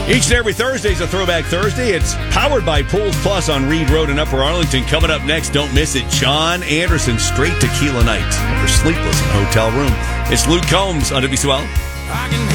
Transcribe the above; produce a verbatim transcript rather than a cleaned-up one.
Each and every Thursday is a Throwback Thursday. It's powered by Pools Plus on Reed Road in Upper Arlington. Coming up next, don't miss it, John Anderson, Straight Tequila Night. For Sleepless in Hotel Room. It's Luke Combs on W C L.